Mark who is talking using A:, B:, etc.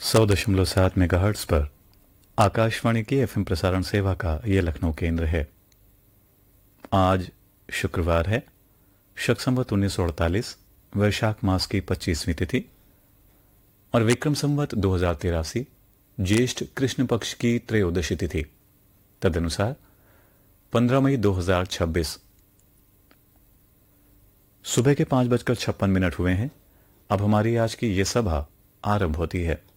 A: 100.7 megahertz पर आकाशवाणी की FM प्रसारण सेवा का ये लखनऊ केंद्र है। आज शुक्रवार है, शक संवत 1948 वैशाख मास की 25वीं तिथि और विक्रम संवत 2083 ज्येष्ठ कृष्ण पक्ष की त्रयोदशी तिथि, तदनुसार 15 मई 2026। सुबह के 5:56 हुए हैं। अब हमारी आज की ये सभा आरंभ होती है।